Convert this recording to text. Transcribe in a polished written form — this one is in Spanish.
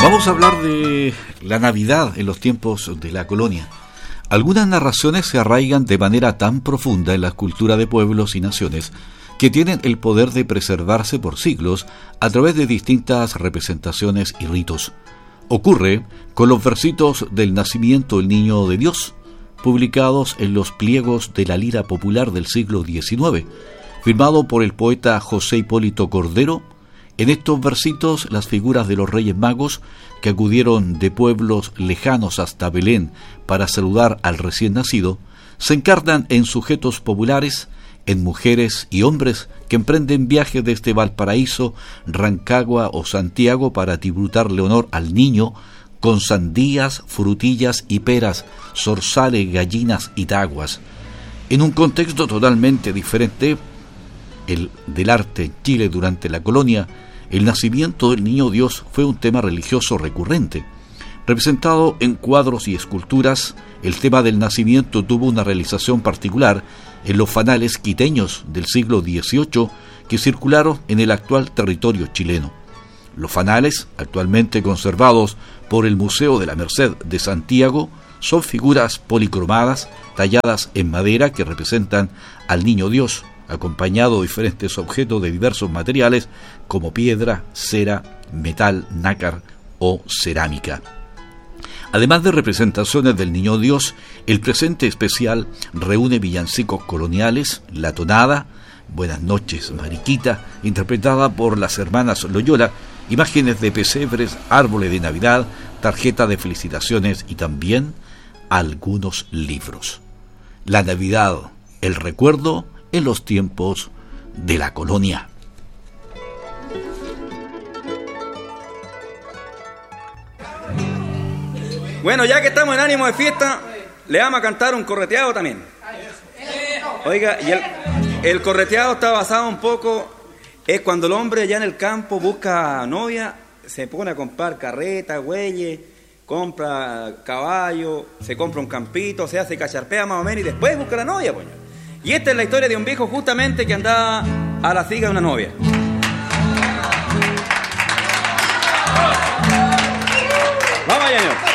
Vamos a hablar de la Navidad en los tiempos de la colonia. Algunas narraciones se arraigan de manera tan profunda en la cultura de pueblos y naciones que tienen el poder de preservarse por siglos a través de distintas representaciones y ritos. Ocurre con los versitos del nacimiento del Niño de Dios, publicados en los pliegos de la Lira Popular del siglo XIX, firmado por el poeta José Hipólito Cordero. En estos versitos, las figuras de los Reyes Magos, que acudieron de pueblos lejanos hasta Belén para saludar al recién nacido, se encarnan en sujetos populares, en mujeres y hombres que emprenden viajes desde Valparaíso, Rancagua o Santiago para tributarle honor al niño con sandías, frutillas y peras, zorzales, gallinas y taguas. En un contexto totalmente diferente, el del arte en Chile durante la colonia, el nacimiento del Niño Dios fue un tema religioso recurrente. Representado en cuadros y esculturas, el tema del nacimiento tuvo una realización particular en los fanales quiteños del siglo XVIII que circularon en el actual territorio chileno. Los fanales, actualmente conservados por el Museo de la Merced de Santiago, son figuras policromadas talladas en madera que representan al Niño Dios, acompañado de diferentes objetos de diversos materiales como piedra, cera, metal, nácar o cerámica. Además de representaciones del Niño Dios, el presente especial reúne villancicos coloniales, la tonada, Buenas noches, Mariquita, interpretada por las hermanas Loyola, imágenes de pesebres, árboles de Navidad, tarjetas de felicitaciones y también algunos libros. La Navidad, el recuerdo en los tiempos de la colonia. Bueno, ya que estamos en ánimo de fiesta, le vamos a cantar un correteado también. Oiga, y el correteado está basado un poco, es cuando el hombre allá en el campo busca novia, se pone a comprar carreta, güeyes, compra caballo, se compra un campito, o sea, se cacharpea más o menos y después busca la novia, pues. Y esta es la historia de un viejo justamente que andaba a la siga de una novia. Vamos allá, señor.